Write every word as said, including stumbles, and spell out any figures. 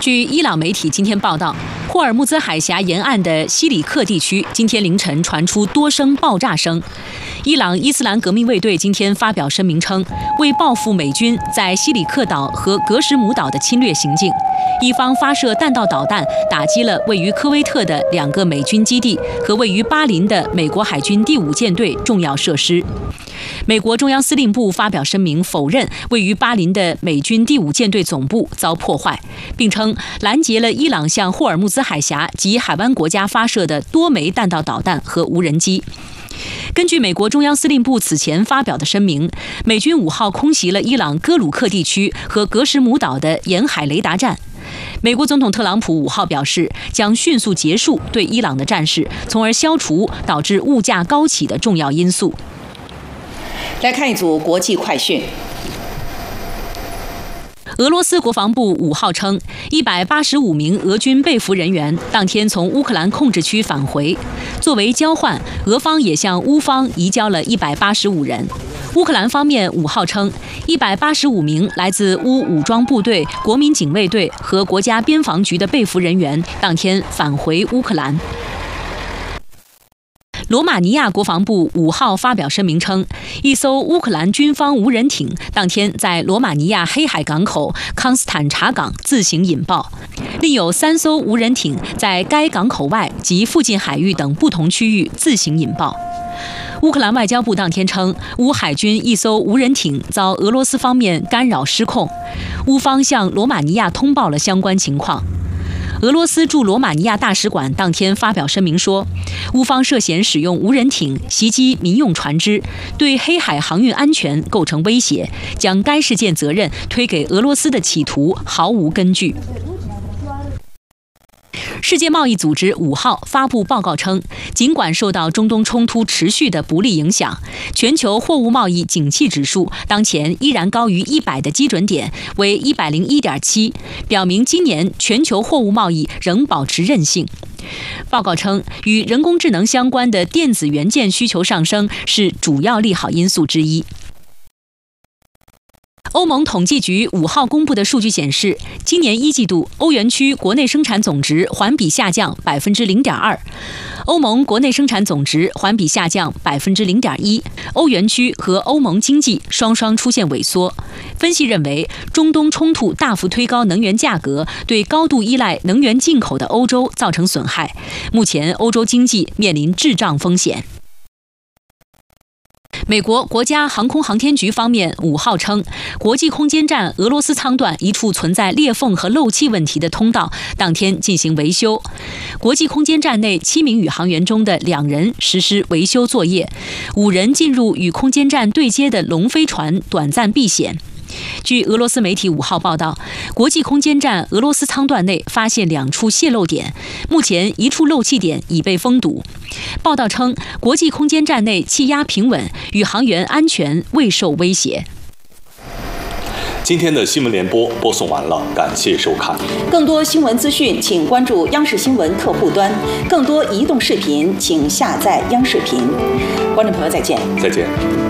据伊朗媒体今天报道，霍尔木兹海峡沿岸的西里克地区今天凌晨传出多声爆炸声。伊朗伊斯兰革命卫队今天发表声明称，为报复美军在西里克岛和格什姆岛的侵略行径，一方发射弹道导弹打击了位于科威特的两个美军基地和位于巴林的美国海军第五舰队重要设施。美国中央司令部发表声明否认位于巴林的美军第五舰队总部遭破坏，并称拦截了伊朗向霍尔木兹海峡及海湾国家发射的多枚弹道导弹和无人机。根据美国中央司令部此前发表的声明，美军五号空袭了伊朗哥鲁克地区和格什姆岛的沿海雷达站。美国总统特朗普五号表示，将迅速结束对伊朗的战事，从而消除导致物价高企的重要因素。 来看一组国际快讯。 俄罗斯国防部五号称，一百八十五名俄军被俘人员当天从乌克兰控制区返回。作为交换，俄方也向乌方移交了一百八十五人。乌克兰方面五号称，一百八十五名来自乌武装部队、国民警卫队和国家边防局的被俘人员当天返回乌克兰。罗马尼亚国防部五号发表声明称，一艘乌克兰军方无人艇当天在罗马尼亚黑海港口康斯坦察港自行引爆，另有三艘无人艇在该港口外及附近海域等不同区域自行引爆。乌克兰外交部当天称，乌海军一艘无人艇遭俄罗斯方面干扰失控，乌方向罗马尼亚通报了相关情况。俄罗斯驻罗马尼亚大使馆当天发表声明说，乌方涉嫌使用无人艇袭击民用船只，对黑海航运安全构成威胁，将该事件责任推给俄罗斯的企图毫无根据。世界贸易组织五号发布报告称，尽管受到中东冲突持续的不利影响，全球货物贸易景气指数当前依然高于一百的基准点为 一百零一点七， 表明今年全球货物贸易仍保持韧性。报告称，与人工智能相关的电子元件需求上升是主要利好因素之一。欧盟统计局五号公布的数据显示，今年一季度欧元区国内生产总值环比下降百分之零点二，欧盟国内生产总值环比下降百分之零点一，欧元区和欧盟经济双双出现萎缩。分析认为，中东冲突大幅推高能源价格，对高度依赖能源进口的欧洲造成损害。目前，欧洲经济面临滞胀风险。美国国家航空航天局方面五号称，国际空间站俄罗斯舱段一处存在裂缝和漏气问题的通道当天进行维修，国际空间站内七名宇航员中的两人实施维修作业，五人进入与空间站对接的龙飞船短暂避险。据俄罗斯媒体五号报道，国际空间站俄罗斯舱段内发现两处泄漏点，目前一处漏气点已被封堵。报道称，国际空间站内气压平稳，宇航员安全未受威胁。 今天的新闻联播播送完了，感谢收看。 更多新闻资讯，请关注央视新闻客户端；更多移动视频，请下载央视频。观众朋友，再见。 再见。